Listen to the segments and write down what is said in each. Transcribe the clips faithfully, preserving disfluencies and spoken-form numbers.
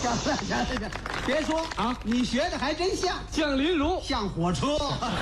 行了行了行了，别说啊，你学的还真像， 像林如， 像火车。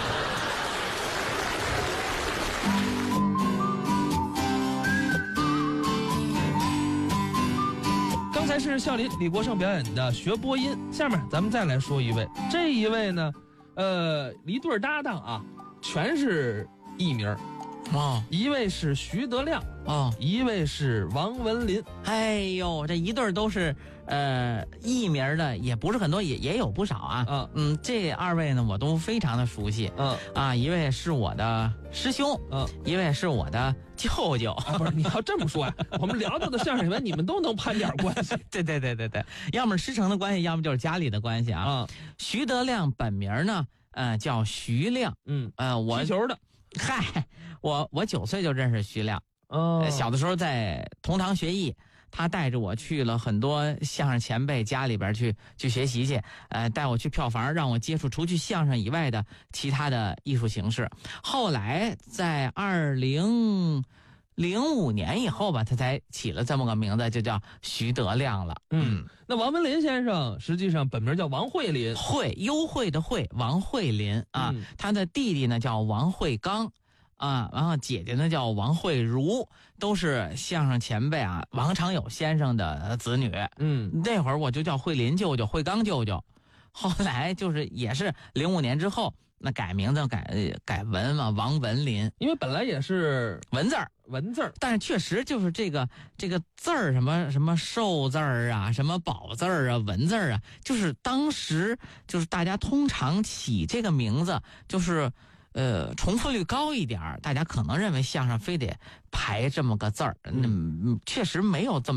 刚才是笑林李国盛表演的学播音，下面咱们再来说一位，这一位呢，呃，一对搭档啊，全是艺名。 哦， 一位是徐德亮， 哦， 一位是王文林。 哎呦，这一对儿都是呃艺名的，也不是很多，也也有不少啊。 嗯嗯，这二位呢，我都非常的熟悉。 嗯啊，一位是我的师兄， 嗯， 一位是我的舅舅。 啊、不是，你要这么说呀、啊，我们聊到的相声里面，你们都能攀点关系。 对对对对对，要么师承的关系，要么就是家里的关系啊。 啊、嗯， 徐德亮本名呢，呃，叫徐亮。 嗯， 呃，我踢球的。 嗨，我我九岁就认识徐亮， 哦， 小的时候在同堂学艺，他带着我去了很多相声前辈家里边去去学习去，呃，带我去票房，让我接触除去相声以外的其他的艺术形式。后来在二零零五年以后吧，他才起了这么个名字，就叫徐德亮了。 嗯，那王文林先生实际上本名叫王慧林， 慧优惠的慧，王慧林啊、 嗯， 他的弟弟呢叫王慧刚。啊，然后姐姐呢叫王慧茹，都是相声前辈啊，王长友先生的子女。 嗯， 那会儿我就叫慧林舅舅、慧刚舅舅，后来就是也是零五年之后，那改名字改改文嘛，王文林， 因为本来也是文字儿。 文字儿， 但是确实就是这个这个字儿，什么什么寿字儿啊，什么宝字儿啊，文字儿啊，就是当时就是大家通常起这个名字，就是呃重复率高一点，大家可能认为相声非得排这么个字儿，嗯，确实没有这么。